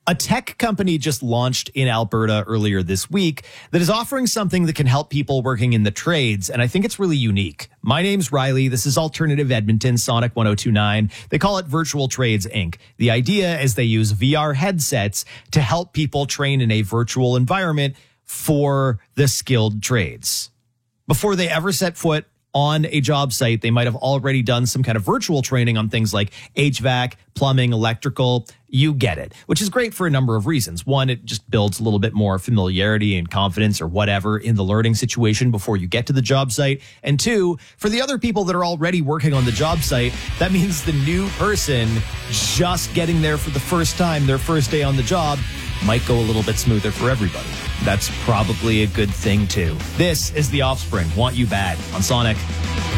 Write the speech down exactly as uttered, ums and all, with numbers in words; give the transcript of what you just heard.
A tech company just launched in Alberta earlier this week that is offering something that can help people working in the trades, and I think it's really unique. My name's Riley. This is Alternative Edmonton, Sonic one oh two point nine. They call it Virtual Trades, Incorporated. The idea is they use V R headsets to help people train in a virtual environment for the skilled trades. Before they ever set foot on a job site, they might have already done some kind of virtual training on things like H V A C, plumbing, electrical. You get it, which is great for a number of reasons. One, it just builds a little bit more familiarity and confidence or whatever in the learning situation before you get to the job site. And two, for the other people that are already working on the job site, that means the new person just getting there for the first time, their first day on the job, might go a little bit smoother for everybody. That's probably a good thing too. This is The Offspring, Want You Bad on Sonic.